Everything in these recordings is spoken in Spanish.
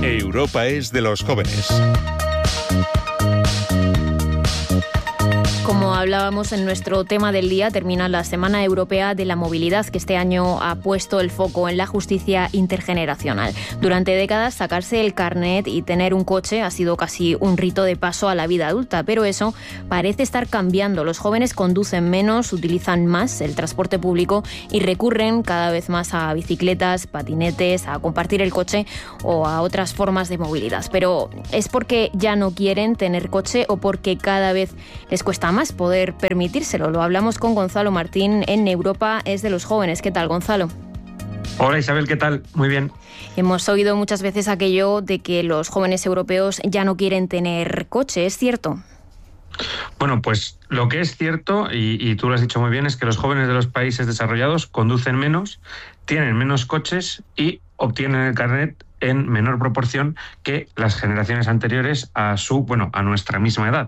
Europa es de los jóvenes. Como hablábamos en nuestro tema del día, termina la Semana Europea de la Movilidad, que este año ha puesto el foco en la justicia intergeneracional. Durante décadas, sacarse el carnet y tener un coche ha sido casi un rito de paso a la vida adulta, pero eso parece estar cambiando. Los jóvenes conducen menos, utilizan más el transporte público y recurren cada vez más a bicicletas, patinetes, a compartir el coche o a otras formas de movilidad. Pero ¿es porque ya no quieren tener coche o porque cada vez les cuesta más poder permitírselo? Lo hablamos con Gonzalo Martín en Europa es de los jóvenes. ¿Qué tal, Gonzalo? Hola Isabel, ¿qué tal? Muy bien. Hemos oído muchas veces aquello de que los jóvenes europeos ya no quieren tener coche, ¿es cierto? Bueno, pues lo que es cierto, y tú lo has dicho muy bien, es que los jóvenes de los países desarrollados conducen menos, tienen menos coches y obtienen el carnet en menor proporción que las generaciones anteriores a nuestra misma edad.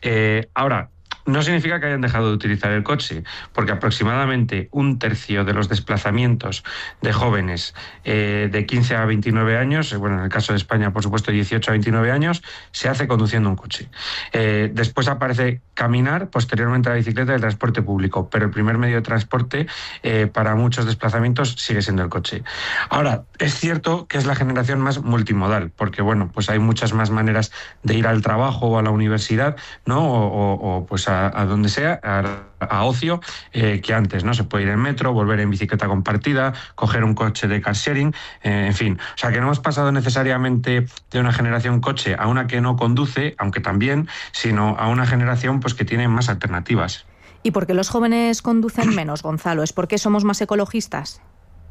Ahora, no significa que hayan dejado de utilizar el coche, porque aproximadamente un tercio de los desplazamientos de jóvenes de 15 a 29 años, en el caso de España, por supuesto, 18 a 29 años, se hace conduciendo un coche. Después aparece caminar, posteriormente la bicicleta y el transporte público, pero el primer medio de transporte para muchos desplazamientos sigue siendo el coche. Ahora, es cierto que es la generación más multimodal, porque pues hay muchas más maneras de ir al trabajo o a la universidad, ¿no? O a donde sea, a ocio, que antes, ¿no? Se puede ir en metro, volver en bicicleta compartida, coger un coche de car sharing, en fin. O sea, que no hemos pasado necesariamente de una generación coche a una que no conduce, aunque también, sino a una generación pues que tiene más alternativas. ¿Y por qué los jóvenes conducen menos, Gonzalo? ¿Es porque somos más ecologistas?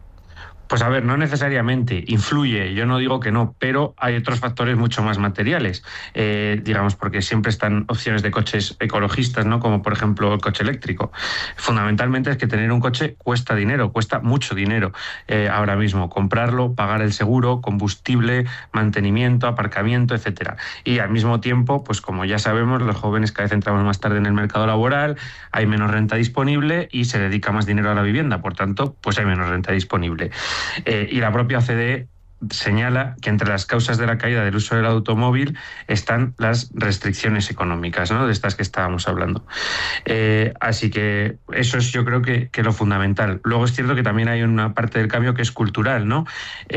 Pues a ver, no necesariamente, influye, yo no digo que no, pero hay otros factores mucho más materiales, porque siempre están opciones de coches ecologistas, ¿no? Como por ejemplo el coche eléctrico. Fundamentalmente es que tener un coche cuesta dinero, cuesta mucho dinero ahora mismo, comprarlo, pagar el seguro, combustible, mantenimiento, aparcamiento, etcétera. Y al mismo tiempo, pues como ya sabemos, los jóvenes cada vez entramos más tarde en el mercado laboral, hay menos renta disponible y se dedica más dinero a la vivienda, por tanto, pues hay menos renta disponible. Y la propia OCDE señala que entre las causas de la caída del uso del automóvil están las restricciones económicas, ¿no? De estas que estábamos hablando. Así que eso es, yo creo que lo fundamental. Luego es cierto que también hay una parte del cambio que es cultural, ¿no?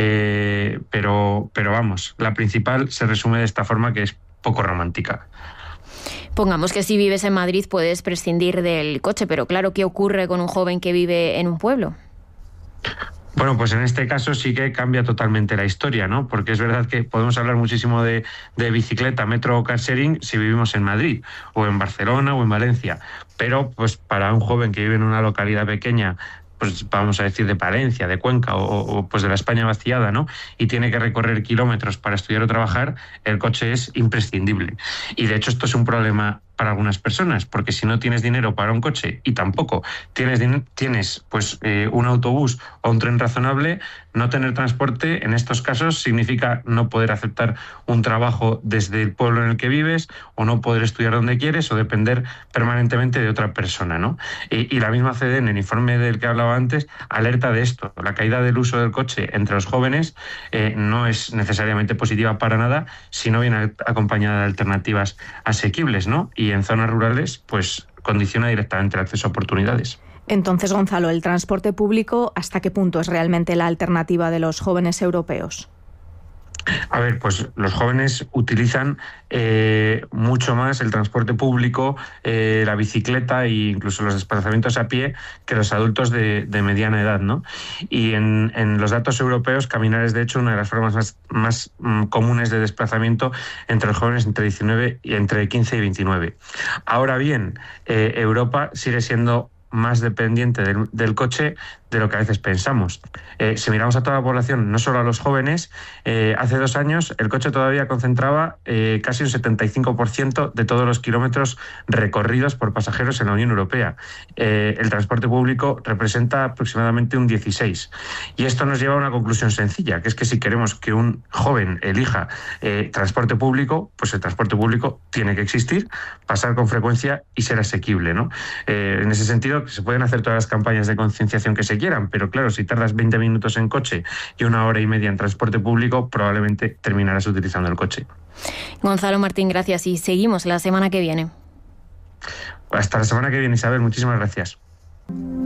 Pero vamos, la principal se resume de esta forma, que es poco romántica. Pongamos que si vives en Madrid puedes prescindir del coche, pero claro, ¿qué ocurre con un joven que vive en un pueblo? Bueno, pues en este caso sí que cambia totalmente la historia, ¿no? Porque es verdad que podemos hablar muchísimo de bicicleta, metro o car sharing si vivimos en Madrid, o en Barcelona o en Valencia. Pero pues para un joven que vive en una localidad pequeña, pues vamos a decir de Palencia, de Cuenca o pues de la España vaciada, ¿no? Y tiene que recorrer kilómetros para estudiar o trabajar, el coche es imprescindible. Y de hecho esto es un problema para algunas personas, porque si no tienes dinero para un coche y tampoco tienes un autobús o un tren razonable, no tener transporte en estos casos significa no poder aceptar un trabajo desde el pueblo en el que vives, o no poder estudiar donde quieres, o depender permanentemente de otra persona, ¿no? Y la misma OCDE, en el informe del que hablaba antes, alerta de esto. La caída del uso del coche entre los jóvenes no es necesariamente positiva para nada si no viene acompañada de alternativas asequibles, ¿no? Y en zonas rurales, pues condiciona directamente el acceso a oportunidades. Entonces, Gonzalo, ¿el transporte público hasta qué punto es realmente la alternativa de los jóvenes europeos? A ver, pues los jóvenes utilizan mucho más el transporte público, la bicicleta e incluso los desplazamientos a pie que los adultos de mediana edad, ¿no? Y en los datos europeos, caminar es de hecho una de las formas más comunes de desplazamiento entre los jóvenes entre 15 y 29. Ahora bien, Europa sigue siendo más dependiente del coche de lo que a veces pensamos. Si miramos a toda la población, no solo a los jóvenes, hace 2 años el coche todavía concentraba casi un 75% de todos los kilómetros recorridos por pasajeros en la Unión Europea. El transporte público representa aproximadamente un 16%. Y esto nos lleva a una conclusión sencilla, que es que si queremos que un joven elija transporte público, pues el transporte público tiene que existir, pasar con frecuencia y ser asequible, ¿no? En ese sentido, se pueden hacer todas las campañas de concienciación que se quieran, pero claro, si tardas 20 minutos en coche y 1 hora y media en transporte público, probablemente terminarás utilizando el coche. Gonzalo Martín, gracias y seguimos la semana que viene. Hasta la semana que viene, Isabel, muchísimas gracias.